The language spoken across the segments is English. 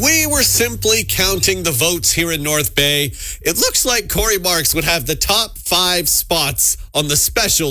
we were simply counting the votes here in North Bay, it looks like Corey Marks would have the top 5 spots on the special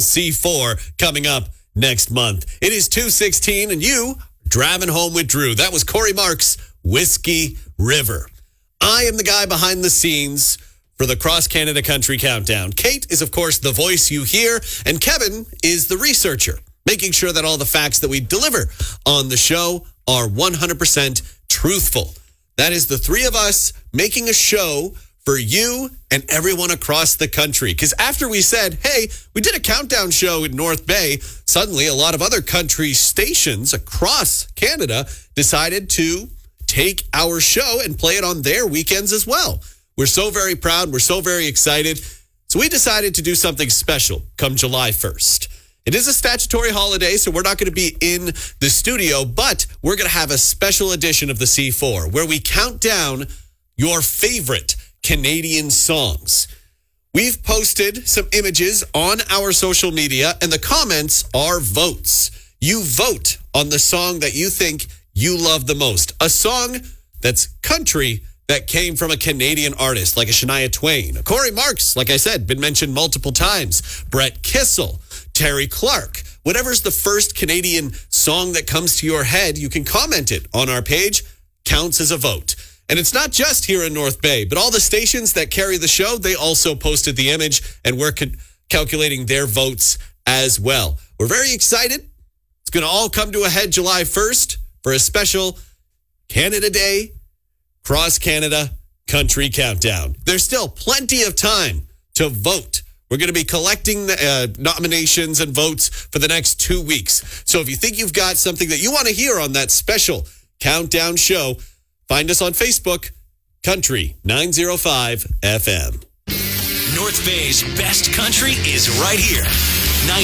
C4 coming up next month. It is 2:16, and you driving home with Drew. That was Corey Marks, Whiskey River. I am the guy behind the scenes for the Cross Canada Country Countdown. Kate is, of course, the voice you hear, and Kevin is the researcher, making sure that all the facts that we deliver on the show are 100% truthful. That is the three of us making a show for you and everyone across the country. Because after we said, hey, we did a countdown show in North Bay, suddenly a lot of other country stations across Canada decided to take our show and play it on their weekends as well. We're so very proud. We're so very excited. So we decided to do something special come July 1st. It is a statutory holiday, so we're not going to be in the studio, but we're going to have a special edition of the C4 where we count down your favorite Canadian songs. We've posted some images on our social media, and the comments are votes. You vote on the song that you think you love the most. A song that's country that came from a Canadian artist like a Shania Twain. Corey Marks, like I said, been mentioned multiple times. Brett Kissel, Terry Clark. Whatever's the first Canadian song that comes to your head, you can comment it on our page. Counts as a vote. And it's not just here in North Bay, but all the stations that carry the show, they also posted the image, and we're calculating their votes as well. We're very excited. It's going to all come to a head July 1st for a special Canada Day Cross Canada Country Countdown. There's still plenty of time to vote. We're going to be collecting nominations and votes for the next 2 weeks. So if you think you've got something that you want to hear on that special countdown show, find us on Facebook, Country 905 FM. North Bay's best country is right here.